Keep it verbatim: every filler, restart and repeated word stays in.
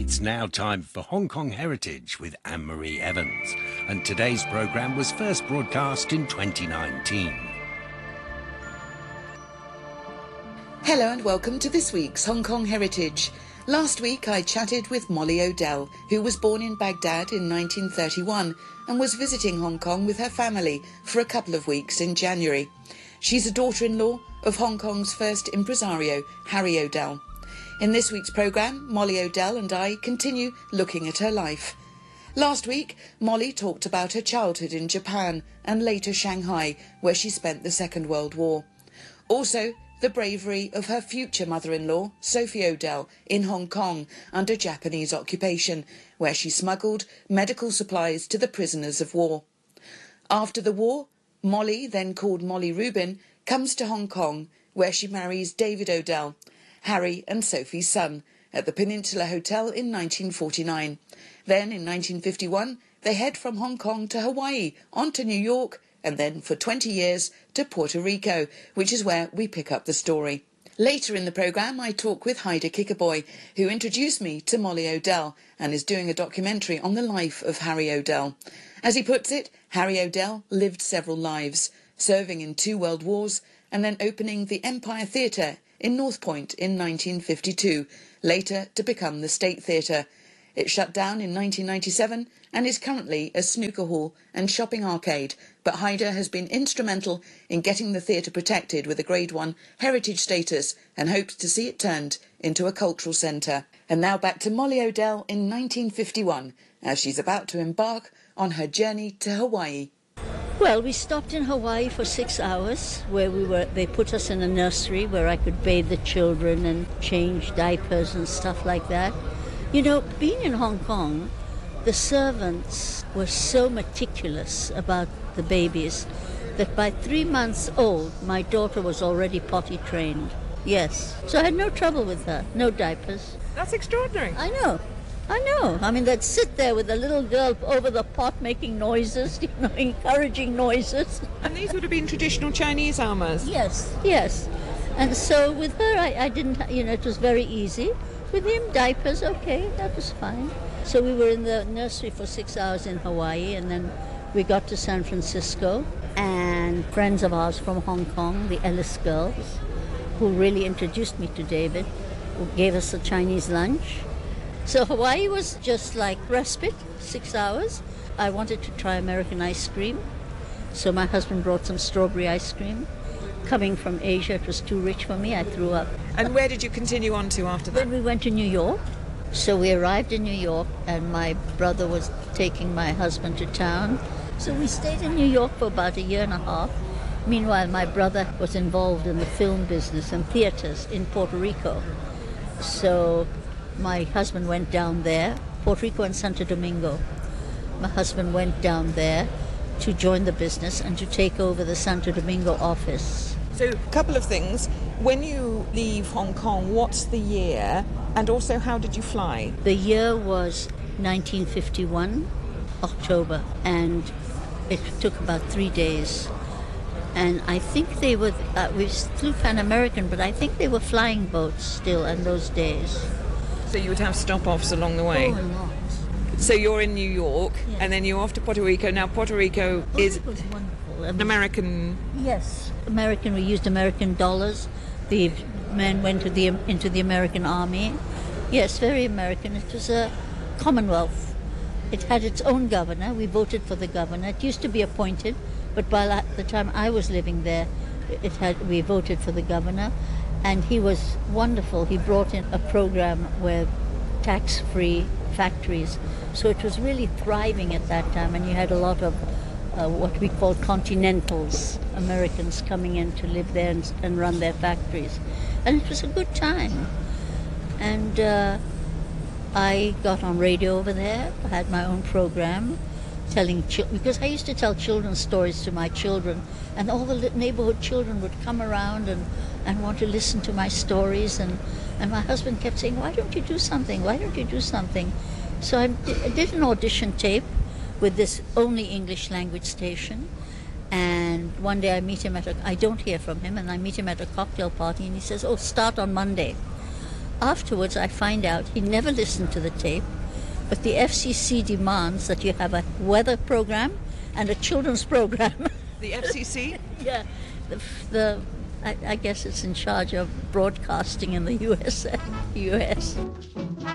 It's now time for Hong Kong Heritage with Anne-Marie Evans, and today's programme was first broadcast in twenty nineteen. Hello and welcome to this week's Hong Kong Heritage. Last week I chatted with Molly O'Dell, who was born in Baghdad in nineteen thirty-one and was visiting Hong Kong with her family for a couple of weeks in January. She's a daughter-in-law of Hong Kong's first impresario, Harry O'Dell. In this week's programme, Molly O'Dell and I continue looking at her life. Last week, Molly talked about her childhood in Japan and later Shanghai, where she spent the Second World War. Also, the bravery of her future mother-in-law, Sophie O'Dell, in Hong Kong under Japanese occupation, where she smuggled medical supplies to the prisoners of war. After the war, Molly, then called Molly Rubin, comes to Hong Kong, where she marries David O'Dell, Harry and Sophie's son, at the Peninsula Hotel in nineteen forty-nine. Then, in nineteen fifty-one, they head from Hong Kong to Hawaii, on to New York, and then for twenty years to Puerto Rico, which is where we pick up the story. Later in the programme, I talk with Haida Kickaboy, who introduced me to Molly O'Dell and is doing a documentary on the life of Harry O'Dell. As he puts it, Harry O'Dell lived several lives, serving in two world wars and then opening the Empire Theatre in North Point in nineteen fifty-two, later to become the State Theatre. It shut down in nineteen ninety-seven and is currently a snooker hall and shopping arcade, but Haida has been instrumental in getting the theatre protected with a Grade one heritage status and hopes to see it turned into a cultural centre. And now back to Molly O'Dell in nineteen fifty-one, as she's about to embark on her journey to Hawaii. Well, we stopped in Hawaii for six hours, where we were. They put us in a nursery where I could bathe the children and change diapers and stuff like that. You know, being in Hong Kong, the servants were so meticulous about the babies that by three months old, my daughter was already potty trained. Yes. So I had no trouble with her, no diapers. That's extraordinary. I know. I know. I mean, they'd sit there with a little girl over the pot making noises, you know, encouraging noises. And these would have been traditional Chinese amas? Yes, yes. And so with her, I, I didn't, you know, it was very easy. With him, diapers, okay, that was fine. So we were in the nursery for six hours in Hawaii, and then we got to San Francisco, and friends of ours from Hong Kong, the Ellis girls, who really introduced me to David, who gave us a Chinese lunch. So Hawaii was just like respite, six hours. I wanted to try American ice cream, so my husband brought some strawberry ice cream. Coming from Asia, it was too rich for me, I threw up. And where did you continue on to after that? Then we went to New York. So we arrived in New York, and my brother was taking my husband to town. So we stayed in New York for about a year and a half. Meanwhile, my brother was involved in the film business and theaters in Puerto Rico. So my husband went down there, Puerto Rico and Santo Domingo. My husband went down there to join the business and to take over the Santo Domingo office. So, a couple of things. When you leave Hong Kong, what's the year? And also, how did you fly? The year was nineteen fifty-one, October, and it took about three days. And I think they were, uh, we flew Pan American, but I think they were flying boats still in those days. So you would have stop-offs along the way? Oh, a lot. So you're in New York, yes. And then you're off to Puerto Rico. Now, Puerto Rico Puerto is Rico was wonderful. an American... Yes, American. We used American dollars. The men went to the into the American Army. Yes, very American. It was a Commonwealth. It had its own governor. We voted for the governor. It used to be appointed, but by the time I was living there, it had we voted for the governor. And he was wonderful. He brought in a program where tax-free factories. So it was really thriving at that time, and you had a lot of uh, what we call continentals, Americans coming in to live there and, and run their factories. And it was a good time. And uh, I got on radio over there. I had my own program telling children, because I used to tell children's stories to my children, and all the neighborhood children would come around and, and want to listen to my stories. And, and my husband kept saying, why don't you do something? Why don't you do something? So I, I did an audition tape with this only English language station. And one day I meet him at a, I don't hear from him, and I meet him at a cocktail party, and he says, oh, start on Monday. Afterwards, I find out he never listened to the tape, but the F C C demands that you have a weather program and a children's program. The F C C? Yeah, the, the I, I guess it's in charge of broadcasting in the U S A, U S